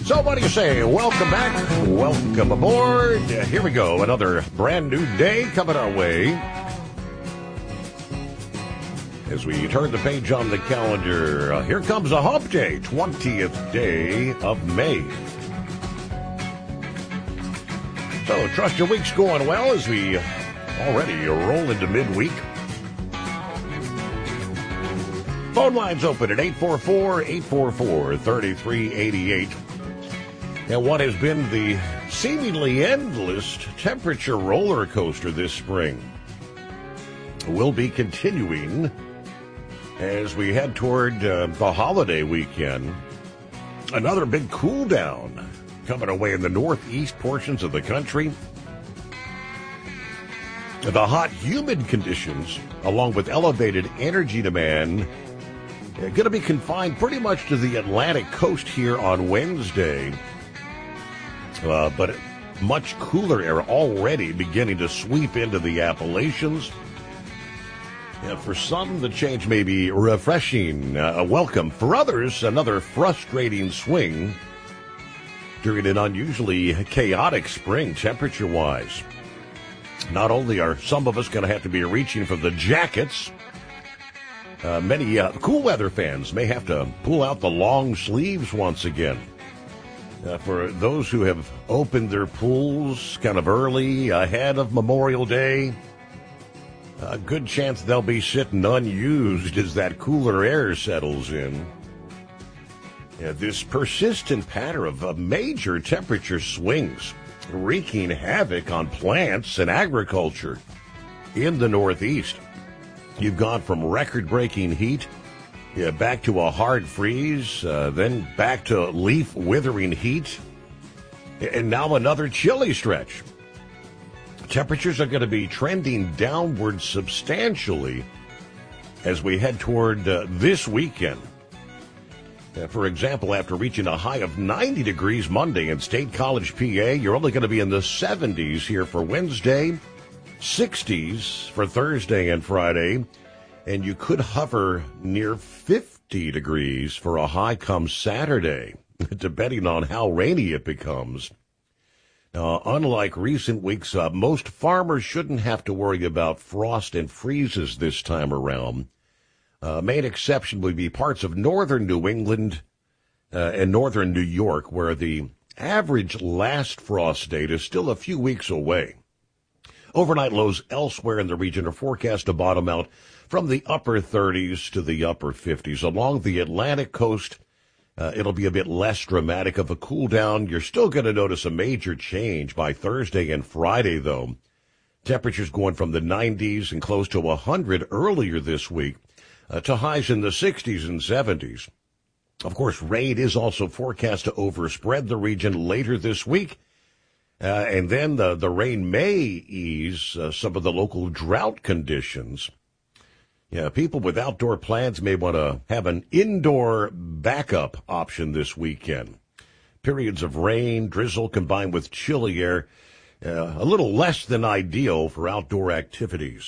So what do you say? Welcome back. Welcome aboard. Here we go. Another brand new day coming our way. As we turn the page on the calendar, here comes a hump day, 20th day of May. So trust your week's going well as we already roll into midweek. Phone lines open at 844-844-3388. And what has been the seemingly endless temperature roller coaster this spring will be continuing as we head toward the holiday weekend. Another big cool down coming away in the northeast portions of the country. The hot, humid conditions, along with elevated energy demand, going to be confined pretty much to the Atlantic coast here on Wednesday. But much cooler air already beginning to sweep into the Appalachians. For some, the change may be refreshing, a welcome. For others, another frustrating swing during an unusually chaotic spring temperature-wise. Not only are some of us going to have to be reaching for the jackets, many cool weather fans may have to pull out the long sleeves once again. For those who have opened their pools kind of early ahead of Memorial Day, a good chance they'll be sitting unused as that cooler air settles in. This persistent pattern of major temperature swings wreaking havoc on plants and agriculture in the Northeast. You've gone from record-breaking heat back to a hard freeze, then back to leaf-withering heat, and now another chilly stretch. Temperatures are going to be trending downward substantially as we head toward this weekend. For example, after reaching a high of 90 degrees Monday in State College, PA, you're only going to be in the 70s here for Wednesday, 60s for Thursday and Friday, and you could hover near 50 degrees for a high come Saturday, depending on how rainy it becomes. Now, unlike recent weeks, most farmers shouldn't have to worry about frost and freezes this time around. Main exception would be parts of northern New England and northern New York, where the average last frost date is still a few weeks away. Overnight lows elsewhere in the region are forecast to bottom out from the upper 30s to the upper 50s. Along the Atlantic coast, it'll be a bit less dramatic of a cool down. You're still going to notice a major change by Thursday and Friday, though. Temperatures going from the 90s and close to 100 earlier this week to highs in the 60s and 70s. Of course, rain is also forecast to overspread the region later this week. And then the rain may ease some of the local drought conditions. Yeah, people with outdoor plans may want to have an indoor backup option this weekend. Periods of rain, drizzle combined with chilly air, a little less than ideal for outdoor activities.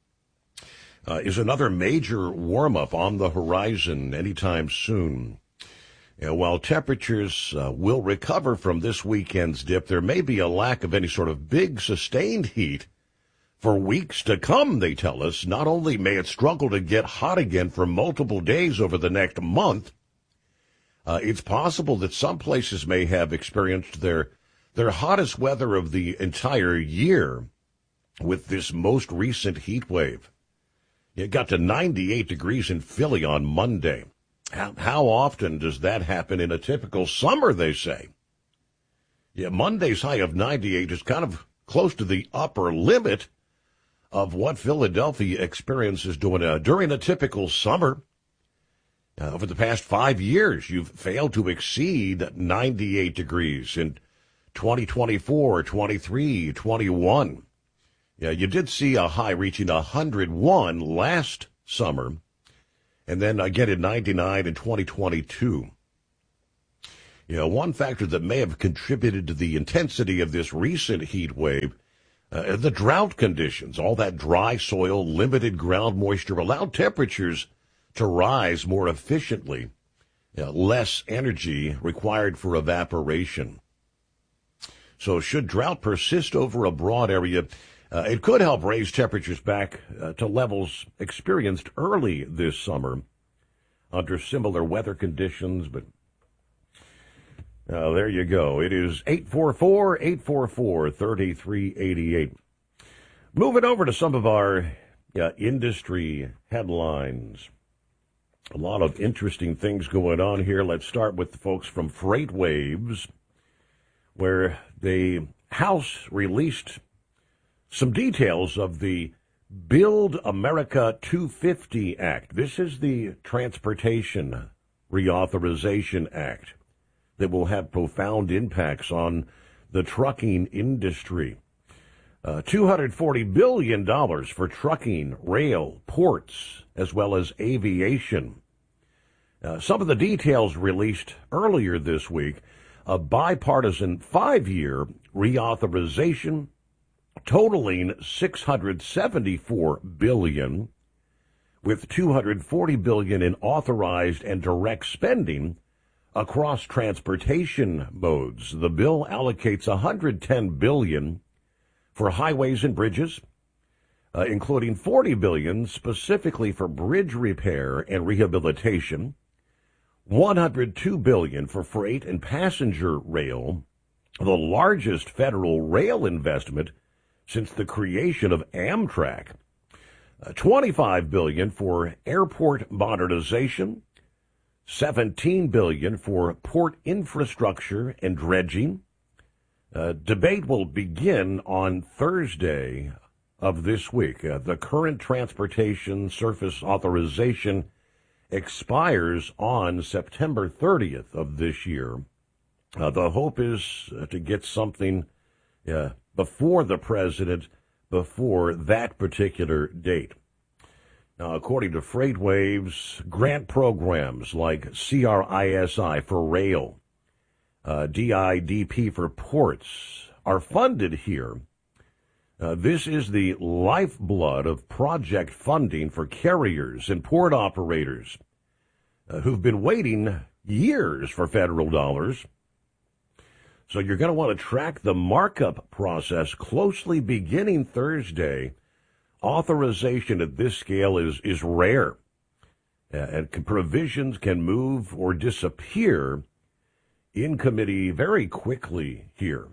Is another major warm-up on the horizon anytime soon. While temperatures will recover from this weekend's dip, there may be a lack of any sort of big sustained heat for weeks to come, they tell us. Not only may it struggle to get hot again for multiple days over the next month, it's possible that some places may have experienced their hottest weather of the entire year with this most recent heat wave. It got to 98 degrees in Philly on Monday. How often does that happen in a typical summer, they say? Yeah, Monday's high of 98 is kind of close to the upper limit of what Philadelphia experiences during a typical summer. Over the past 5 years, you've failed to exceed 98 degrees in 2024, 23, 21. Yeah, you did see a high reaching 101 last summer, and then again in 99 in 2022. One factor that may have contributed to the intensity of this recent heat wave, the drought conditions. All that dry soil, limited ground moisture allowed temperatures to rise more efficiently. less energy required for evaporation. So should drought persist over a broad area, it could help raise temperatures back to levels experienced early this summer under similar weather conditions. But there you go. It is 844-844-3388. Moving over to some of our industry headlines. A lot of interesting things going on here. Let's start with the folks from FreightWaves, where the House released some details of the Build America 250 Act. This is the Transportation Reauthorization Act that will have profound impacts on the trucking industry. $240 billion for trucking, rail, ports, as well as aviation. Some of the details released earlier this week, a bipartisan 5-year reauthorization totaling $674 billion, with $240 billion in authorized and direct spending across transportation modes. The bill allocates $110 billion for highways and bridges, including $40 billion specifically for bridge repair and rehabilitation, $102 billion for freight and passenger rail, the largest federal rail investment since the creation of Amtrak, $25 billion for airport modernization, $17 billion for port infrastructure and dredging. Debate will begin on Thursday of this week. The current transportation surface authorization expires on September 30th of this year. The hope is to get something before the president, before that particular date. Now, according to FreightWaves, grant programs like CRISI for rail, DIDP for ports are funded here. This is the lifeblood of project funding for carriers and port operators who've been waiting years for federal dollars. So you're going to want to track the markup process closely beginning Thursday. Authorization at this scale is rare, and provisions can move or disappear in committee very quickly here.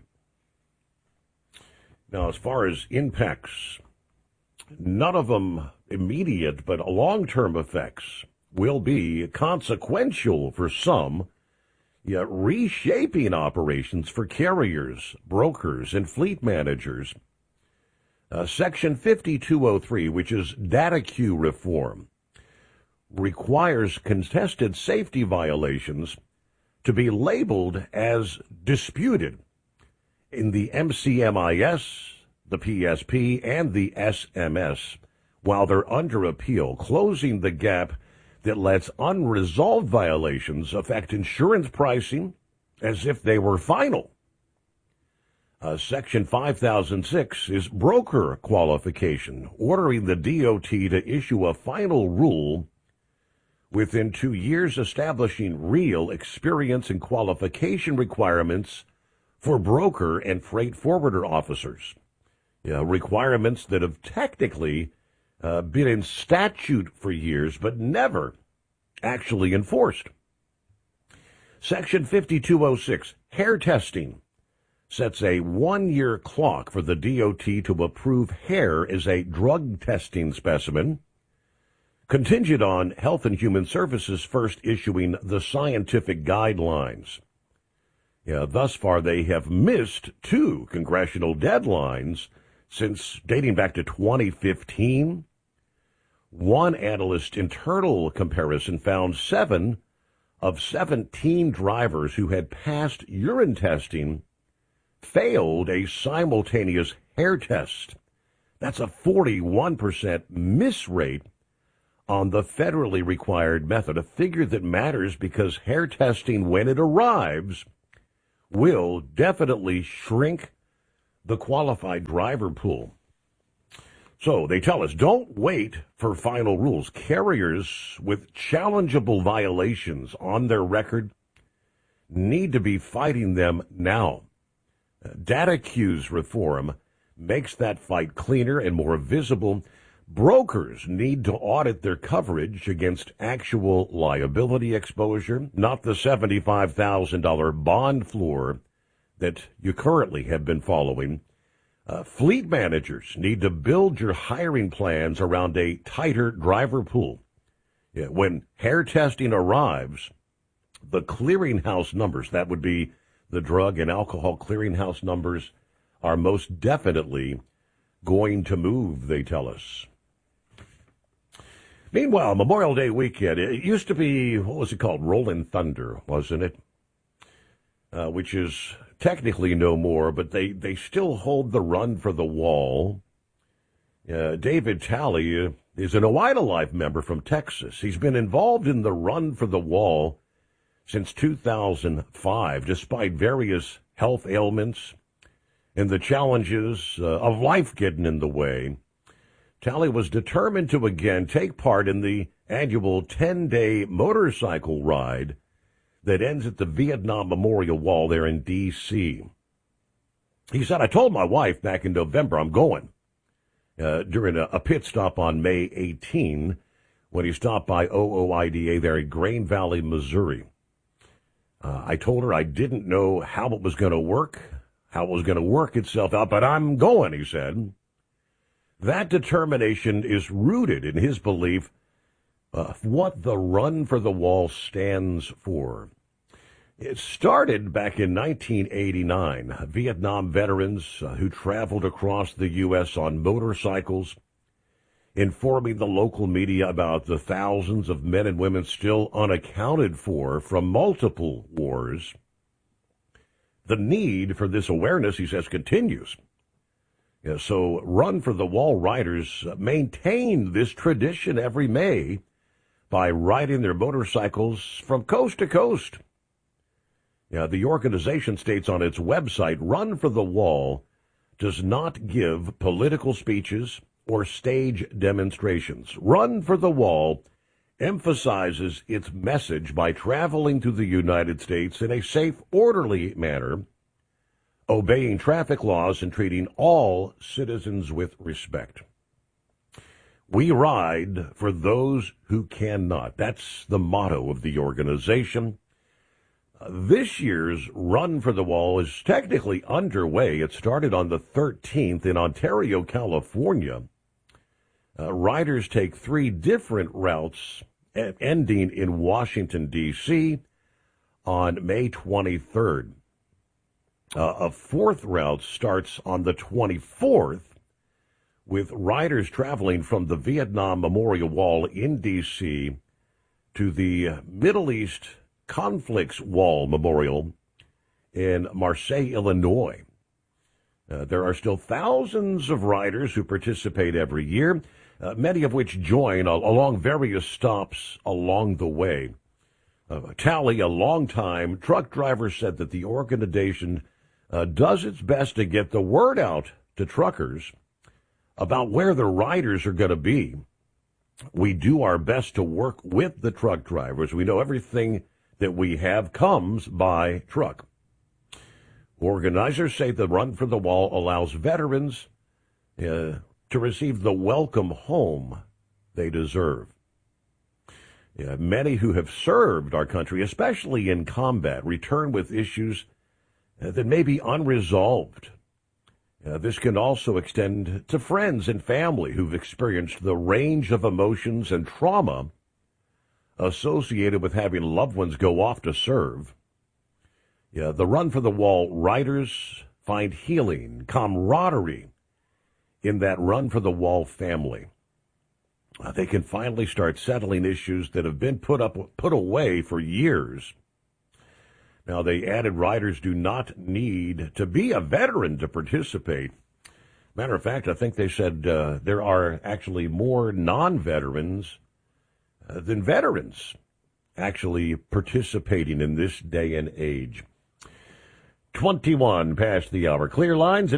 Now, as far as impacts, none of them immediate, but long-term effects will be consequential for some, yet reshaping operations for carriers, brokers, and fleet managers. Section 5203, which is data queue reform, requires contested safety violations to be labeled as disputed in the MCMIS, the PSP, and the SMS while they're under appeal, closing the gap that lets unresolved violations affect insurance pricing as if they were final. Section 5006 is broker qualification, ordering the DOT to issue a final rule within 2 years, establishing real experience and qualification requirements for broker and freight forwarder officers. Requirements that have technically been in statute for years, but never actually enforced. Section 5206, hair testing, sets a 1-year clock for the DOT to approve hair as a drug testing specimen, contingent on Health and Human Services first issuing the scientific guidelines. Thus far, they have missed 2 congressional deadlines since dating back to 2015. One analyst internal comparison found 7 of 17 drivers who had passed urine testing failed a simultaneous hair test. That's a 41% miss rate on the federally required method, a figure that matters because hair testing, when it arrives, will definitely shrink the qualified driver pool. So they tell us, don't wait for final rules. Carriers with challengeable violations on their record need to be fighting them now. Data queues reform makes that fight cleaner and more visible. Brokers need to audit their coverage against actual liability exposure, not the $75,000 bond floor that you currently have been following. Fleet managers need to build your hiring plans around a tighter driver pool. When hair testing arrives, the clearinghouse numbers, that would be the drug and alcohol clearinghouse numbers, are most definitely going to move, they tell us. Meanwhile, Memorial Day weekend, it used to be, what was it called, Rolling Thunder, wasn't it? Which is technically no more, but they still hold the Run for the Wall. David Talley is an Oneida Life member from Texas. He's been involved in the Run for the Wall since 2005, despite various health ailments and the challenges of life getting in the way. Talley was determined to again take part in the annual 10-day motorcycle ride that ends at the Vietnam Memorial Wall there in D.C. He said, I told my wife back in November I'm going, during a pit stop on May 18 when he stopped by OOIDA there in Grain Valley, Missouri. I told her I didn't know how it was going to work itself out, but I'm going, he said. That determination is rooted in his belief of what the Run for the Wall stands for. It started back in 1989. Vietnam veterans who traveled across the U.S. on motorcycles, informing the local media about the thousands of men and women still unaccounted for from multiple wars. The need for this awareness, he says, continues. So Run for the Wall riders maintain this tradition every May by riding their motorcycles from coast to coast. The organization states on its website, Run for the Wall does not give political speeches or stage demonstrations. Run for the Wall emphasizes its message by traveling through the United States in a safe, orderly manner, obeying traffic laws and treating all citizens with respect. We ride for those who cannot. That's the motto of the organization. This year's Run for the Wall is technically underway. It started on the 13th in Ontario, California. Riders take 3 different routes, ending in Washington, D.C. on May 23rd. A 4th route starts on the 24th, with riders traveling from the Vietnam Memorial Wall in D.C. to the Middle East Conflicts Wall Memorial in Marseille, Illinois. There are still thousands of riders who participate every year, many of which join along various stops along the way. Talley, a longtime truck driver, said that the organization does its best to get the word out to truckers about where the riders are going to be. We do our best to work with the truck drivers. We know everything that we have comes by truck. Organizers say the Run for the Wall allows veterans to receive the welcome home they deserve. Many who have served our country, especially in combat, return with issues that may be unresolved. This can also extend to friends and family who've experienced the range of emotions and trauma associated with having loved ones go off to serve. The Run for the Wall riders find healing, camaraderie in that Run for the Wall family. They can finally start settling issues that have been put away for years. Now, they added riders do not need to be a veteran to participate. Matter of fact, I think they said there are actually more non-veterans than veterans actually participating in this day and age. 21 past the hour. Clear lines at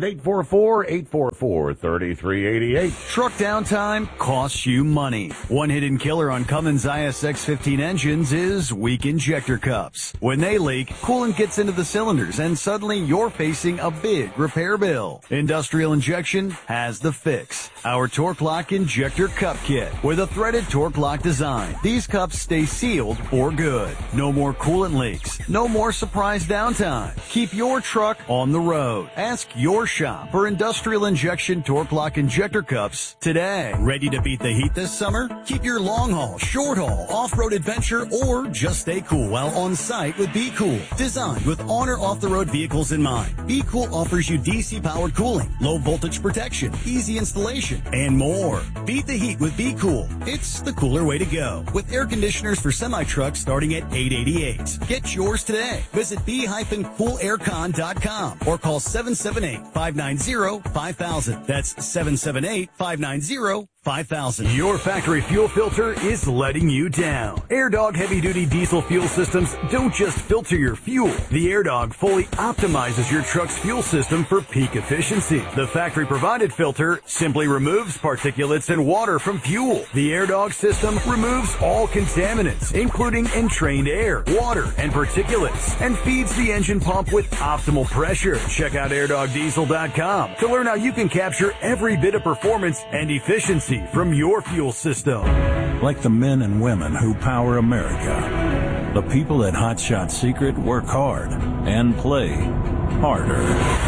844-844-3388. Truck downtime costs you money. One hidden killer on Cummins ISX-15 engines is weak injector cups. When they leak, coolant gets into the cylinders and suddenly you're facing a big repair bill. Industrial Injection has the fix. Our Torque Lock Injector Cup Kit with a threaded Torque Lock design. These cups stay sealed for good. No more coolant leaks. No more surprise downtime. Keep your truck on the road. Ask your shop for Industrial Injection Torque Lock Injector Cups today. Ready to beat the heat this summer? Keep your long haul, short haul, off-road adventure, or just stay cool while on site with Be Cool. Designed with on or off-the-road vehicles in mind, Be Cool offers you DC-powered cooling, low voltage protection, easy installation, and more. Beat the heat with Be Cool. It's the cooler way to go. With air conditioners for semi-trucks starting at $888. Get yours today. Visit b-coolaircon.com or call 778-590-5000. That's 778-590-5000. Your factory fuel filter is letting you down. AirDog heavy-duty diesel fuel systems don't just filter your fuel. The AirDog fully optimizes your truck's fuel system for peak efficiency. The factory-provided filter simply removes particulates and water from fuel. The AirDog system removes all contaminants, including entrained air, water, and particulates, and feeds the engine pump with optimal pressure. Check out AirDogDiesel.com to learn how you can capture every bit of performance and efficiency from your fuel system. Like the men and women who power America, the people at Hot Shot Secret work hard and play harder.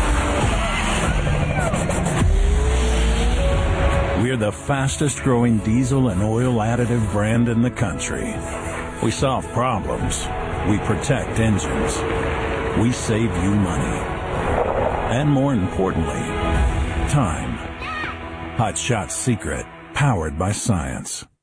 We're the fastest growing diesel and oil additive brand in the country. We solve problems. We protect engines. We save you money. And more importantly, time. Hot Shot Secret, powered by science.